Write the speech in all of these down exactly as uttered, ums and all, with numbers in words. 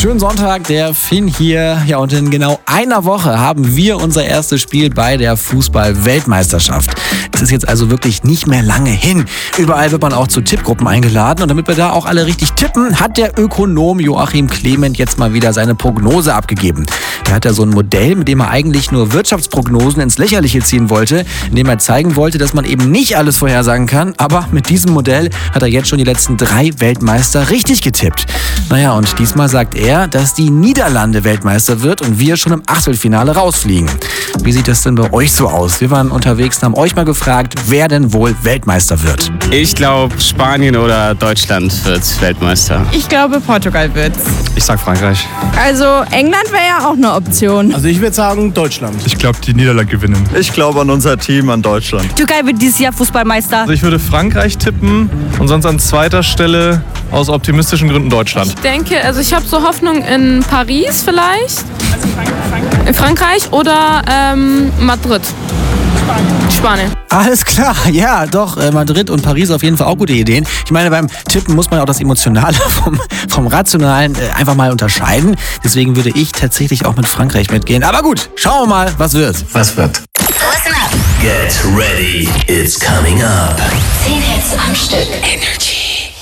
Schönen Sonntag, der Finn hier. Ja, und in genau einer Woche haben wir unser erstes Spiel bei der Fußball-Weltmeisterschaft. Es ist jetzt also wirklich nicht mehr lange hin. Überall wird man auch zu Tippgruppen eingeladen. Und damit wir da auch alle richtig tippen, hat der Ökonom Joachim Clement jetzt mal wieder seine Prognose abgegeben. Er hat ja so ein Modell, mit dem er eigentlich nur Wirtschaftsprognosen ins Lächerliche ziehen wollte, indem er zeigen wollte, dass man eben nicht alles vorhersagen kann. Aber mit diesem Modell hat er jetzt schon die letzten drei Weltmeister richtig getippt. Naja, und diesmal sagt er, dass die Niederlande Weltmeister wird und wir schon im Achtelfinale rausfliegen. Wie sieht das denn bei euch so aus? Wir waren unterwegs und haben euch mal gefragt, wer denn wohl Weltmeister wird. Ich glaube, Spanien oder Deutschland wird Weltmeister. Ich glaube, Portugal wird's. Ich sag Frankreich. Also England wäre ja auch eine Option. Also ich würde sagen Deutschland. Ich glaube, die Niederlande gewinnen. Ich glaube an unser Team, an Deutschland. Türkei wird dieses Jahr Fußballmeister. Also ich würde Frankreich tippen und sonst an zweiter Stelle aus optimistischen Gründen Deutschland. Ich denke, also ich habe so Hoffnung in Paris vielleicht. In Frankreich oder ähm, Madrid. Spanien. Alles klar, ja, doch, äh, Madrid und Paris auf jeden Fall auch gute Ideen. Ich meine, beim Tippen muss man auch das Emotionale vom, vom Rationalen äh, einfach mal unterscheiden. Deswegen würde ich tatsächlich auch mit Frankreich mitgehen. Aber gut, schauen wir mal, was wird. Was wird? Listen up. Get ready, it's coming up. Zehn Hits am Stück. Energy.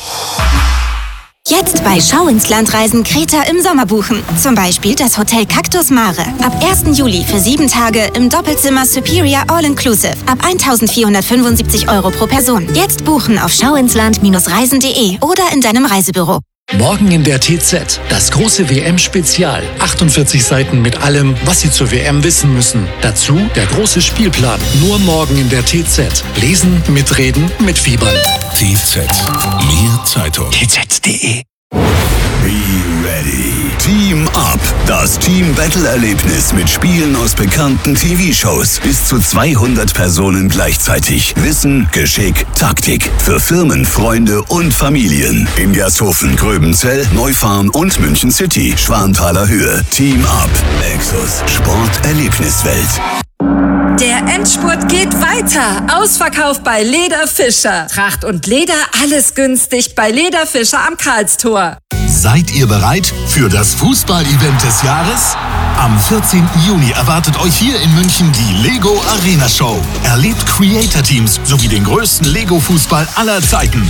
Jetzt bei Schau ins Land reisen Kreta im Sommer buchen. Zum Beispiel das Hotel Cactus Mare. Ab ersten Juli für sieben Tage im Doppelzimmer Superior All Inclusive. Ab eintausendvierhundertfünfundsiebzig Euro pro Person. Jetzt buchen auf schauinsland Bindestrich reisen punkt de oder in deinem Reisebüro. Morgen in der T Z, das große W M-Spezial. achtundvierzig Seiten mit allem, was Sie zur W M wissen müssen. Dazu der große Spielplan. Nur morgen in der T Z. Lesen, mitreden, mitfiebern. T Z. Mehr Zeitung. T Z punkt de. Be ready. Team Up. Das Team-Battle-Erlebnis mit Spielen aus bekannten T V-Shows. Bis zu zweihundert Personen gleichzeitig. Wissen, Geschick, Taktik. Für Firmen, Freunde und Familien. In Gershofen, Gröbenzell, Neufahren und München City. Schwanthaler Höhe. Team Up. Lexus. Sport-Erlebniswelt. Der Endspurt geht weiter. Ausverkauf bei Leder Fischer. Tracht und Leder, alles günstig bei Leder Fischer am Karlstor. Seid ihr bereit für das Fußball-Event des Jahres? Am vierzehnten Juni erwartet euch hier in München die Lego Arena Show. Erlebt Creator-Teams sowie den größten Lego-Fußball aller Zeiten.